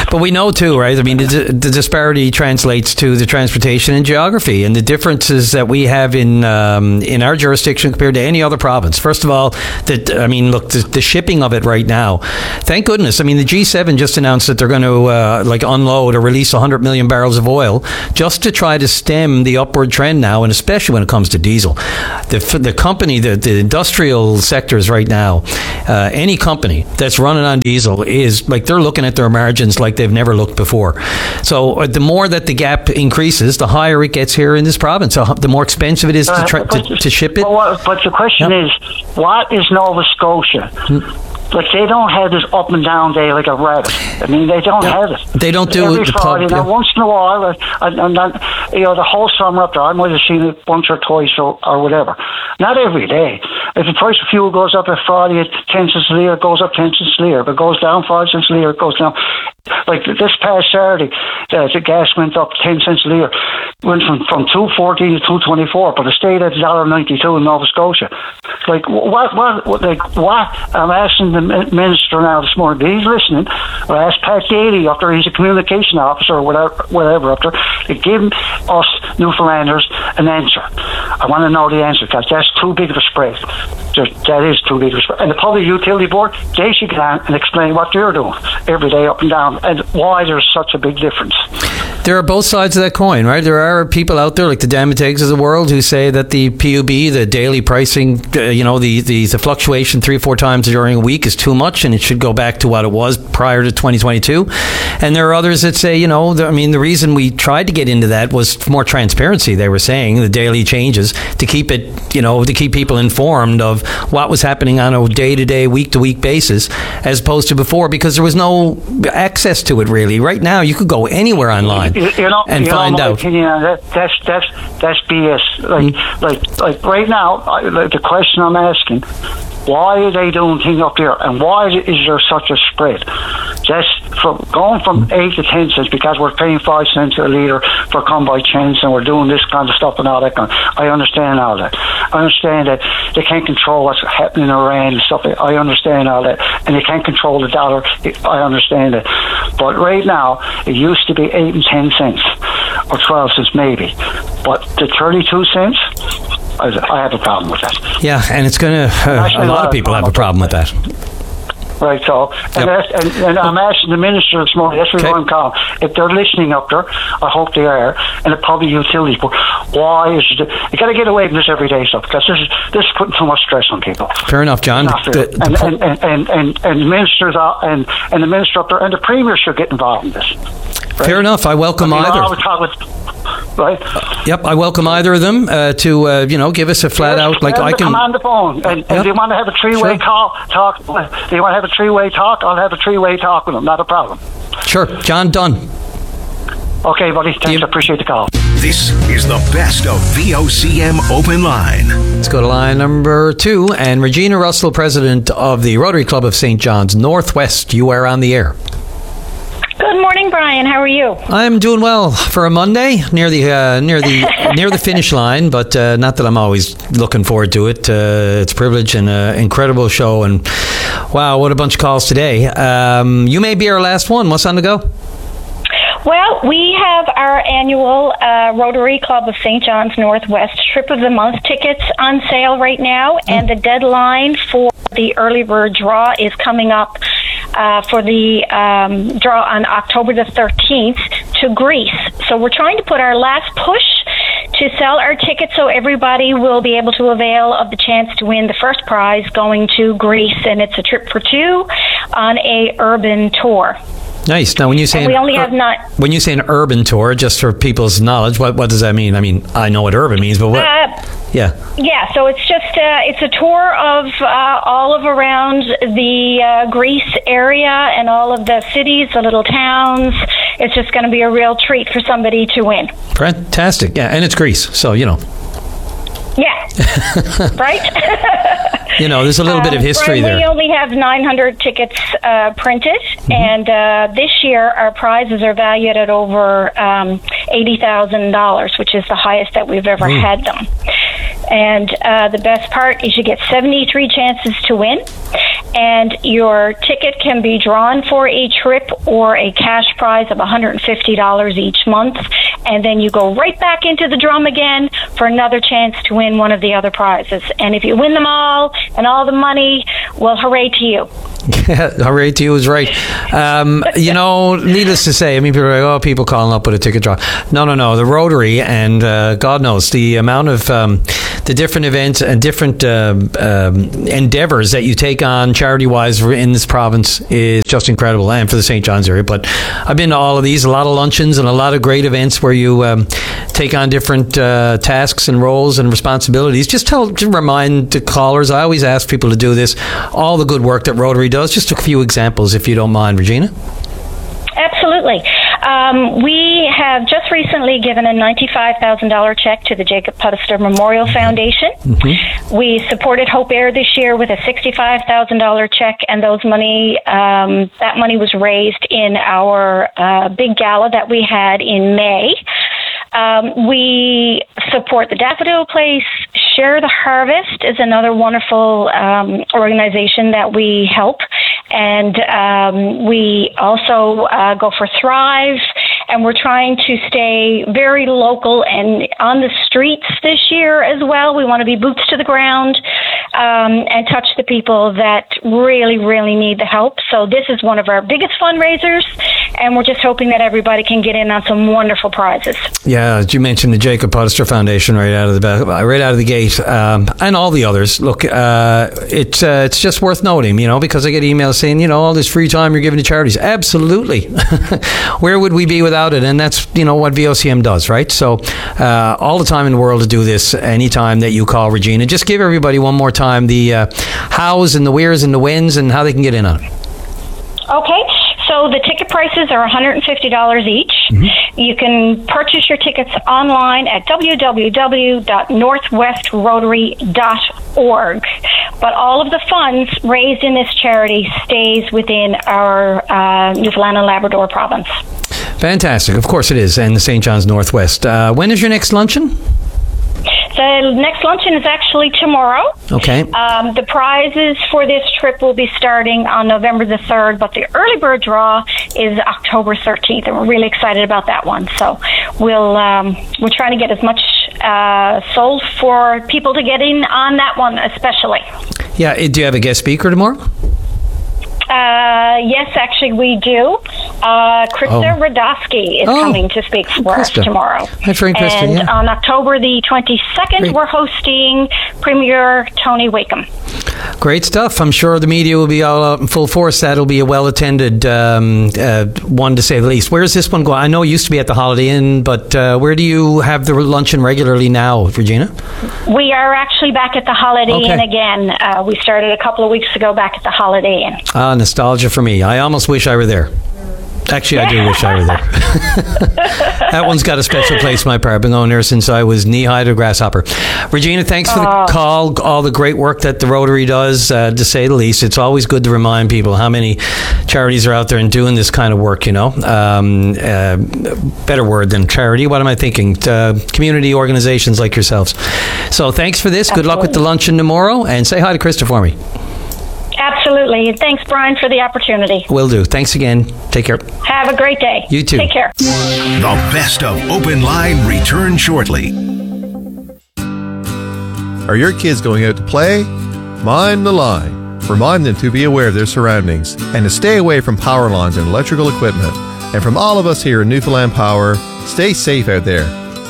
But we know too, right? I mean, the, the disparity translates to the transportation and geography, and the differences that we have in um, in our jurisdiction compared to any other province. First of all, that I mean, look, the, the shipping of it right now. Thank goodness. I mean, the G seven just announced that they're going to uh, like unload or release one hundred million barrels of oil just to try to stem the upward trend now, and especially when it comes to diesel. The the company, the the industrial sectors right now, uh, any company that's running on diesel is like they're looking at their margins like they've never looked before. So uh, the more that the gap increases, the higher it gets here in this province. So the more expensive it is to, try, to, to ship it. But, what, but the question yep. is, what is Nova Scotia? Hmm. Like, they don't have this up and down day like a rabbit. I mean, they don't yeah. have it. They don't do Every it. The Friday, pub, now, yeah. once in a while, and, and, and you know, the whole summer up there, I might have seen it once or twice or, or whatever. Not every day. If the price of fuel goes up at Friday at ten cents a litre, it goes up ten cents a litre. If it goes down five cents a litre, it goes down. Like this past Saturday, the, the gas went up ten cents a litre. Went from, from two fourteen to two twenty-four, but it stayed at one dollar ninety-two in Nova Scotia. Like, what, what, what, like, what? I'm asking the minister now this morning, he's listening. I asked Pat Daly up there, he's a communication officer or whatever, whatever up there, to give us Newfoundlanders an answer. I want to know the answer, because that's too big of a spread. Just, that is too big of a spread. And the Public Utility Board, they should get on and explain what they're doing every day up and down, and why there's such a big difference. There are both sides of that coin, right? There are people out there like the Damategs of the world who say that the P U B, the daily pricing, uh, you know, the, the, the fluctuation three or four times during a week is too much, and it should go back to what it was prior to twenty twenty-two. And there are others that say, you know, the, I mean, the reason we tried to get into that was more transparency. They were saying the daily changes to keep it, you know, to keep people informed of what was happening on a day-to-day, week-to-week basis, as opposed to before, because there was no access to it really. Right now, you could go anywhere online. You, you know, and you find know my out. Opinion on that, that's that's that's B S. Like mm. like like right now, I, like the question I'm asking: why are they doing things up there, and why is there such a spread? Just from going from eight to ten cents because we're paying five cents a litre for come by chance, and we're doing this kind of stuff and all that kind of, I understand all that. I understand that they can't control what's happening in Iran and stuff. I understand all that, and they can't control the dollar. I understand it. But right now, it used to be eight and ten cents, or twelve cents maybe. But the thirty-two cents, I have a problem with that. Yeah, and it's going to. Uh, a lot of people have a problem with that. Right, so, and, yep. that's, and, and I'm asking the minister this morning, that's what I'm calling, if they're listening up there, I hope they are, and the Public Utilities Board, why is it, you got to get away from this everyday stuff, because this is, this is putting too much stress on people. Fair enough, John. The, the and, and, and, and, and, and the ministers are, and, and the minister up there, and the premier should get involved in this. Right? Fair enough, I welcome I mean, either. I talk with, right? Uh, yep, I welcome either of them uh, to, uh, you know, give us a flat yes, out, like I can... come on the phone, and, and yep. they want to have a three-way sure. call, talk, they want to have a three-way talk, I'll have a three-way talk with them, not a problem. Sure, John, done. Okay, buddy, thanks, you, I appreciate the call. This is the best of V O C M Open Line. Let's go to line number two, and Regina Russell, president of the Rotary Club of Saint John's Northwest, you are on the air. Good morning, Brian. How are you? I'm doing well for a Monday, near the uh, near the near the finish line, but uh, not that I'm always looking forward to it. Uh, it's a privilege and an incredible show, and wow, what a bunch of calls today. Um, you may be our last one. What's on the go? Well, we have our annual uh, Rotary Club of Saint John's Northwest Trip of the Month tickets on sale right now, mm. and the deadline for the early bird draw is coming up uh, for the um, draw on October the thirteenth to Greece. So we're trying to put our last push to sell our tickets so everybody will be able to avail of the chance to win the first prize going to Greece, and it's a trip for two on a urban tour. Nice. Now, when you say and we an, only have not. When you say an urban tour, just for people's knowledge, what what does that mean? I mean, I know what urban means, but what? Uh, yeah. Yeah. So it's just uh, it's a tour of uh, all of around the uh, Greece area and all of the cities, the little towns. It's just going to be a real treat for somebody to win. Fantastic. Yeah, and it's Greece, so you know. Yeah. Right? You know, there's a little um, bit of history Brian, there. We only have nine hundred tickets uh, printed, mm-hmm. and uh, this year our prizes are valued at over um, eighty thousand dollars, which is the highest that we've ever mm. had them. And uh, the best part is you get seventy-three chances to win, and your ticket can be drawn for a trip or a cash prize of one hundred fifty dollars each month, and then you go right back into the drum again for another chance to win one of the other prizes. And if you win them all and all the money, well, hooray to you. Yeah, hooray to you is right. Um, you know, needless to say, I mean, people are like, oh, people calling up with a ticket draw. No, no, no. The Rotary, and uh, God knows, the amount of um, the different events and different uh, um, endeavours that you take on charity-wise in this province is just incredible, and for the Saint John's area. But I've been to all of these, a lot of luncheons and a lot of great events where you um, take on different uh, tasks and roles and responsibilities. Just tell, to remind the callers, I always ask people to do this, all the good work that Rotary does. Just a few examples, if you don't mind, Regina. Absolutely. Um, we have just recently given a ninety-five thousand dollars check to the Jacob Pudister Memorial Foundation. Mm-hmm. We supported Hope Air this year with a sixty-five thousand dollars check, and those money, um, that money was raised in our uh, big gala that we had in May. Um, we support the Daffodil Place. Share the Harvest is another wonderful um, organization that we help. And um, we also uh, go for Thrive, and we're trying to stay very local and on the streets this year as well. We want to be boots to the ground um, and touch the people that really, really need the help. So this is one of our biggest fundraisers, and we're just hoping that everybody can get in on some wonderful prizes. Yeah, you mentioned the Jacob Pudister Foundation right out of the back, right out of the gate, um, and all the others. Look, uh, it's uh, it's just worth noting, you know, because I get emails saying, you know, all this free time you're giving to charities. Absolutely. Where would we be without it? And that's, you know, what V O C M does, right? So uh, all the time in the world to do this anytime that you call, Regina. Just give everybody one more time the uh, hows and the wheres and the whens and how they can get in on it. Okay. So the ticket prices are one hundred fifty dollars each. Mm-hmm. You can purchase your tickets online at w w w dot northwest rotary dot org. But all of the funds raised in this charity stays within our uh, Newfoundland and Labrador province. Fantastic. Of course it is. And the Saint John's Northwest. Uh, when is your next luncheon? The next luncheon is actually tomorrow. Okay. Um, the prizes for this trip will be starting on November the third, but the early bird draw is October thirteenth, and we're really excited about that one. So we'll um, we're trying to get as much uh, sold for people to get in on that one, especially. Yeah. Do you have a guest speaker tomorrow? Uh, yes, actually, we do. Uh, Krista oh. Radosky is oh. coming to speak for Krista. us tomorrow. That's right, Krista. And yeah. on October the twenty-second, Great. we're hosting Premier Tony Wakeham. Great stuff. I'm sure the media will be all out in full force. That'll be a well-attended um, uh, one, to say the least. Where's this one going? I know it used to be at the Holiday Inn, but uh, where do you have the luncheon regularly now, Regina? We are actually back at the Holiday okay. Inn again. Uh, we started a couple of weeks ago back at the Holiday Inn. Ah, nostalgia for me. I almost wish I were there. Actually, I do wish I were there. That one's got a special place in my part. I've been going there since I was knee-high to grasshopper. Regina, thanks for the oh. call, all the great work that the Rotary does, uh, to say the least. It's always good to remind people how many charities are out there and doing this kind of work, you know. Um, uh, better word than charity. What am I thinking? Uh, community organizations like yourselves. So thanks for this. Absolutely. Good luck with the luncheon tomorrow, and say hi to Krista for me. Absolutely. And thanks, Brian, for the opportunity. Will do. Thanks again. Take care. Have a great day. You too. Take care. The best of Open Line return shortly. Are your kids going out to play? Mind the line. Remind them to be aware of their surroundings and to stay away from power lines and electrical equipment. And from all of us here at Newfoundland Power, stay safe out there.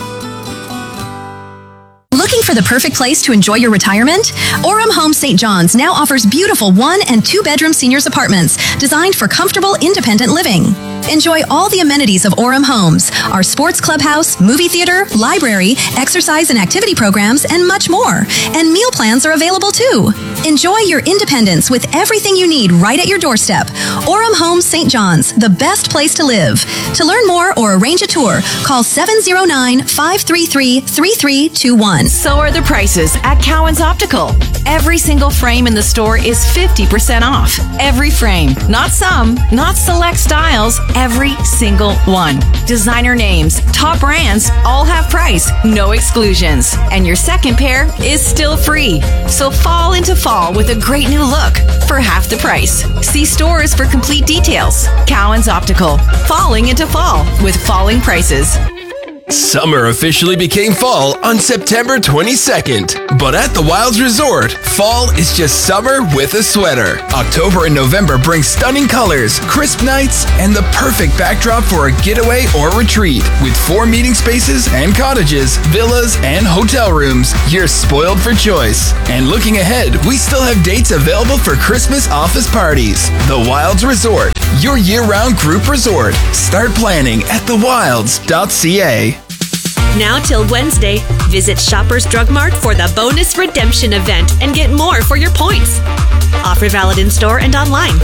Looking for the perfect place to enjoy your retirement? Orem Home Saint John's now offers beautiful one and two bedroom seniors apartments designed for comfortable, independent living. Enjoy all the amenities of Orem Homes, our sports clubhouse, movie theater, library, exercise and activity programs, and much more. And meal plans are available too. Enjoy your independence with everything you need right at your doorstep. Orem Homes Saint John's, the best place to live. To learn more or arrange a tour, call seven oh nine, five three three, three three two one. So are the prices at Cowan's Optical. Every single frame in the store is fifty percent off. Every frame. Not some, not select styles, Every single one. Designer names, top brands, all half price, no exclusions. And your second pair is still free. So fall into fall with a great new look for half the price. See stores for complete details. Cowan's Optical. Falling into fall with falling prices. Summer officially became fall on September twenty-second. But at the Wilds Resort, fall is just summer with a sweater. October and November bring stunning colors, crisp nights, and the perfect backdrop for a getaway or retreat. With four meeting spaces and cottages, villas, and hotel rooms, you're spoiled for choice. And looking ahead, we still have dates available for Christmas office parties. The Wilds Resort, your year-round group resort. Start planning at the wilds dot c a. Now till Wednesday, visit Shoppers Drug Mart for the bonus redemption event and get more for your points. Offer valid in store and online.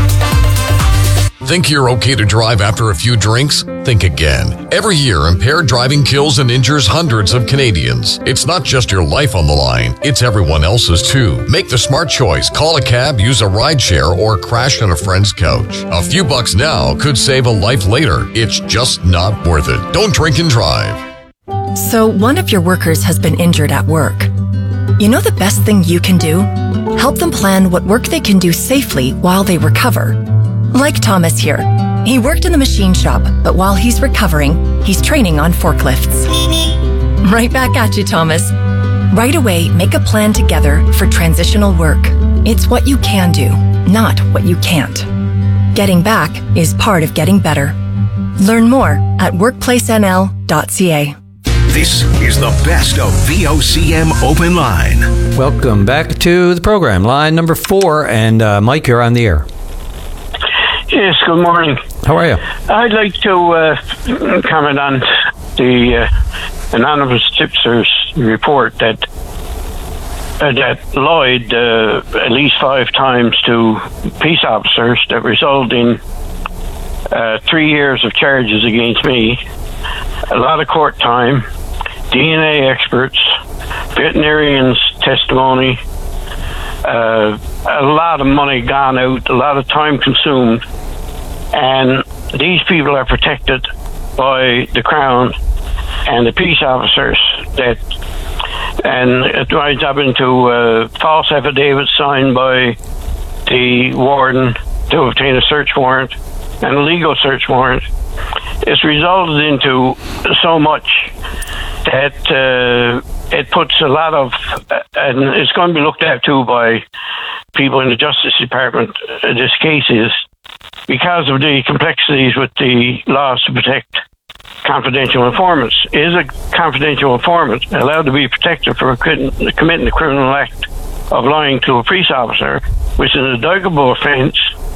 Think you're okay to drive after a few drinks? Think again. Every year, impaired driving kills and injures hundreds of Canadians. It's not just your life on the line, it's everyone else's too. Make the smart choice. Call a cab, use a rideshare, or crash on a friend's couch. A few bucks now could save a life later. It's just not worth it. Don't drink and drive. So one of your workers has been injured at work. You know the best thing you can do? Help them plan what work they can do safely while they recover. Like Thomas here. He worked in the machine shop, but while he's recovering, he's training on forklifts. Right back at you, Thomas. Right away, make a plan together for transitional work. It's what you can do, not what you can't. Getting back is part of getting better. Learn more at workplace n l dot c a. This is the best of V O C M Open Line. Welcome back to the program. Line number four, and uh, Mike, you're on the air. Yes, good morning. How are you? I'd like to uh, comment on the uh, anonymous tipsters report that uh, that Lloyd uh, at least five times to peace officers that result in uh, three years of charges against me, a lot of court time, D N A experts, veterinarians' testimony, uh, a lot of money gone out, a lot of time consumed, and these people are protected by the Crown and the peace officers. That and it rides up into uh, false affidavits signed by the warden to obtain a search warrant and a legal search warrant. It's resulted into so much that uh, it puts a lot of, uh, and it's going to be looked at too by people in the Justice Department, uh, this case is, because of the complexities with the laws to protect confidential informants. Is a confidential informant allowed to be protected for committing the criminal act of lying to a police officer, which is an indictable offence,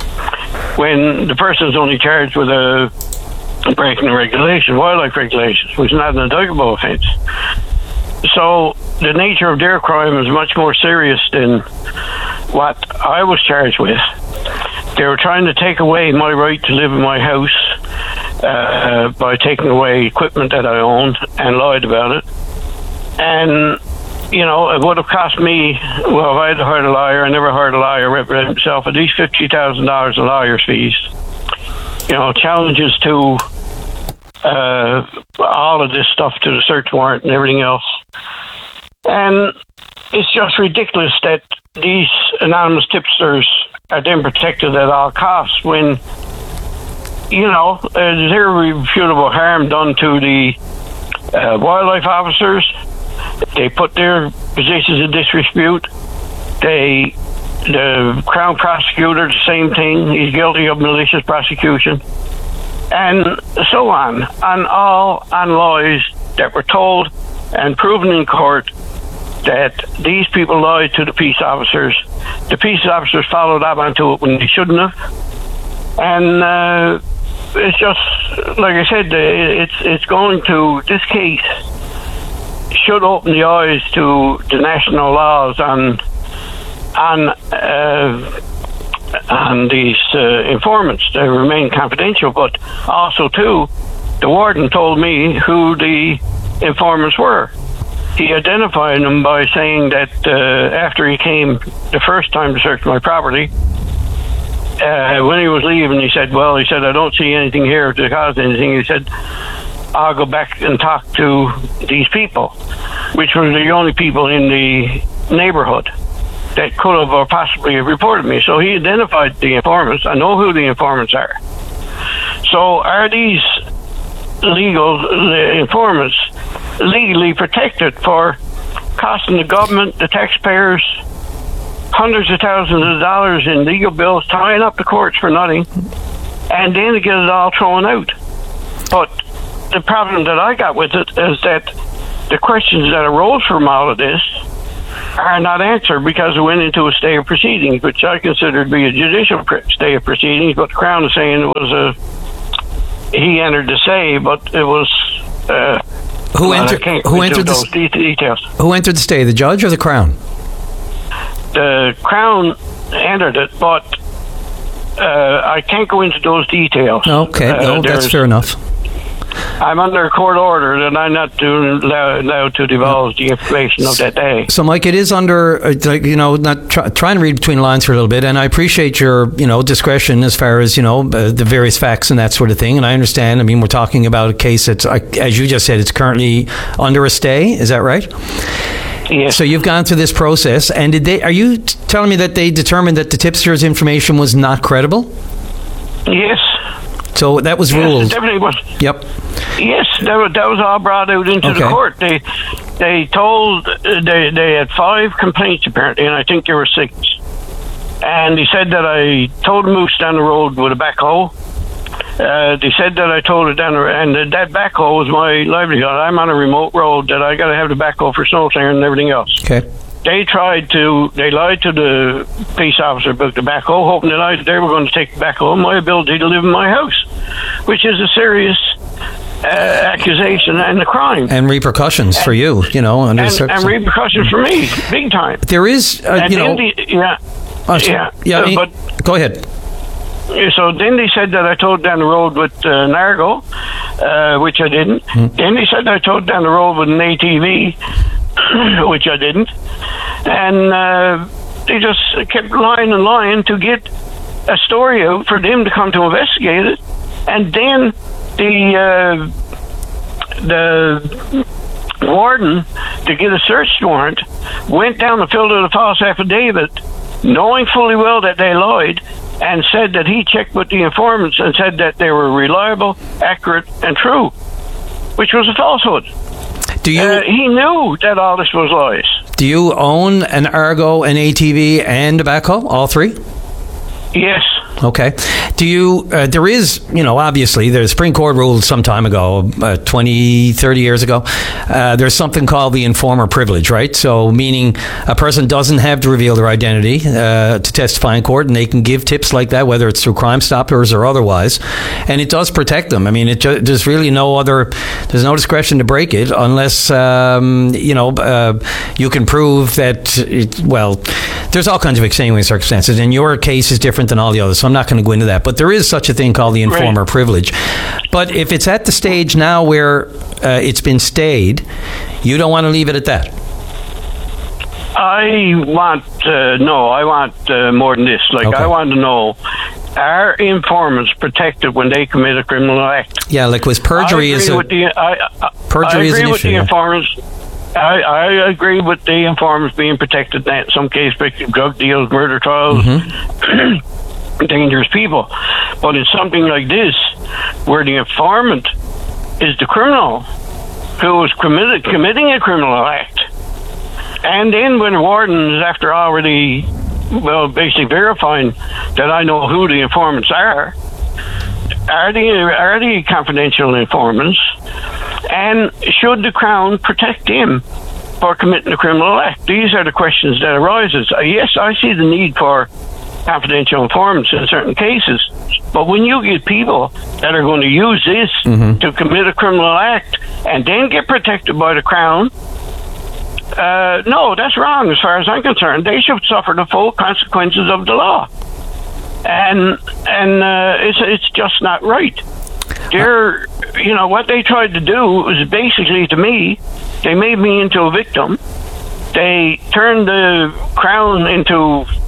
when the person is only charged with a breaking the regulation, wildlife regulations, which is not an indictable offence. So the nature of their crime is much more serious than what I was charged with. They were trying to take away my right to live in my house uh, by taking away equipment that I owned and lied about it. And, you know, it would have cost me, well, if I had hired a lawyer, I never hired a lawyer represent himself, at least fifty thousand dollars in lawyer's fees. You know, challenges to uh, all of this stuff, to the search warrant and everything else. And it's just ridiculous that these anonymous tipsters are then protected at all costs when, you know, uh, there's irrefutable harm done to the uh, wildlife officers. They put their positions in disrepute. They, the Crown prosecutor, the same thing. He's guilty of malicious prosecution. And so on. On all on lies that were told and proven in court that these people lied to the peace officers. The peace officers followed up onto it when they shouldn't have. And uh, it's just, like I said, it's it's going to, this case should open the eyes to the national laws on on uh, on these uh, informants. They remain confidential, but also too, the warden told me who the informants were. He identified them by saying that uh, after he came the first time to search my property, uh, when he was leaving, he said, well, he said, I don't see anything here to cause anything. He said, I'll go back and talk to these people, which were the only people in the neighborhood that could have or possibly have reported me. So he identified the informants. I know who the informants are. So are these legal uh, informants legally protected for costing the government, the taxpayers, hundreds of thousands of dollars in legal bills, tying up the courts for nothing, and then to get it all thrown out? But the problem that I got with it is that the questions that arose from all of this are not answered because it went into a stay of proceedings, which I consider to be a judicial stay of proceedings, but the Crown is saying it was a, he entered the stay, but it was, uh, who well, entered, I can't who go entered into the, those de- details. Who entered the stay, the judge or the Crown? The Crown entered it, but uh, I can't go into those details. Okay, uh, no, that's fair enough. I'm under a court order that I'm not allowed, allowed to divulge the information of that day. So, Mike, it is under, uh, like, you know, not try, trying to read between the lines for a little bit, and I appreciate your, you know, discretion as far as, you know, uh, the various facts and that sort of thing, and I understand. I mean, we're talking about a case that's, uh, as you just said, it's currently under a stay. Is that right? Yes. So you've gone through this process, and did they? Are you t- telling me that they determined that the tipster's information was not credible? Yes. So that was yes, ruled. It definitely was. Yep. Yes, that was, that was all brought out into Okay. the court. They they told they they had five complaints apparently, and I think there were six. And they said that I towed a moose down the road with a backhoe. Uh, they said that I towed it down the road, and that backhoe was my livelihood. I'm on a remote road that I got to have the backhoe for snow clearing and everything else. Okay. They tried to, they lied to the police officer about the backhoe, hoping that I, they were going to take the backhoe and my ability to live in my house, which is a serious uh, accusation and a crime. And repercussions for you, you know. Under And, cir- and repercussions for me, big time. There is, uh, And you know. then the- yeah, Oh, so- yeah, yeah. uh, I mean, but go ahead. so then they said that I towed down the road with uh, an Argo, uh, which I didn't. Mm. Then they said I towed down the road with an A T V, which I didn't. And uh, they just kept lying and lying to get a story out for them to come to investigate it. And then the uh, the warden, to get a search warrant, went down and filled out a false affidavit, knowing fully well that they lied, and said that he checked with the informants and said that they were reliable, accurate, and true, which was a falsehood. Do you? Uh, he knew that all this was lies. Do you own an Argo, an A T V, and a backhoe? All three? Yes. Okay. Do you, uh, there is, you know, obviously, the Supreme Court ruled some time ago, uh, twenty, thirty years ago, uh, there's something called the informer privilege, right? So, meaning a person doesn't have to reveal their identity uh, to testify in court, and they can give tips like that, whether it's through Crime Stoppers or otherwise, and it does protect them. I mean, it ju- there's really no other, there's no discretion to break it unless, um, you know, uh, you can prove that, it, well, there's all kinds of extenuating circumstances, and your case is different than all the others, so I'm not going to go into that. But there is such a thing called the informer right. privilege. But if it's at the stage now where uh, it's been stayed, you don't want to leave it at that. I want, uh, no, I want uh, more than this. Like, Okay. I want to know, are informants protected when they commit a criminal act? Yeah, like with perjury I agree is a, with the, I, I, perjury I is agree an with issue, the yeah. informants. I, I agree with the informants being protected in some cases, drug deals, murder trials, Mm-hmm. dangerous people. But in something like this, where the informant is the criminal who is committed, committing a criminal act, and then when the warden is after already, well, basically verifying that I know who the informants are, are the, are the confidential informants, and should the Crown protect him for committing a criminal act? These are the questions that arises. Uh, yes, I see the need for confidential informants in certain cases, but when you get people that are going to use this Mm-hmm. to commit a criminal act and then get protected by the Crown, uh, no, that's wrong as far as I'm concerned. They should suffer the full consequences of the law. And and uh, it's it's just not right. They're, you know, what they tried to do was basically, to me, they made me into a victim. They turned the Crown into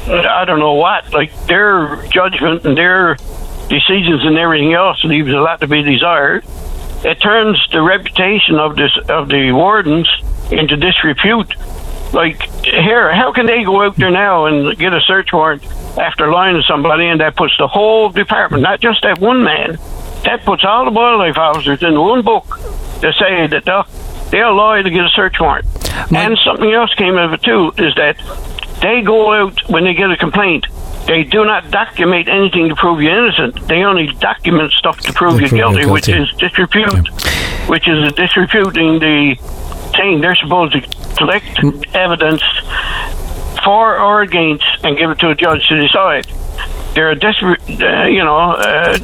I don't know what, like their judgment and their decisions and everything else leaves a lot to be desired. It turns the reputation of this of the wardens into disrepute. Like, here, how can they go out there now and get a search warrant after lying to somebody, and that puts the whole department, not just that one man, that puts all the wildlife officers in one book to say that they'll, they'll lie to get a search warrant. My- and something else came of it too, is that they go out when they get a complaint. They do not document anything to prove you're innocent. They only document stuff to prove you're guilty, guilty, which is disrepute, yeah. which is disreputing the thing. They're supposed to collect mm. evidence for or against and give it to a judge to decide. They're dis- uh, you know, uh,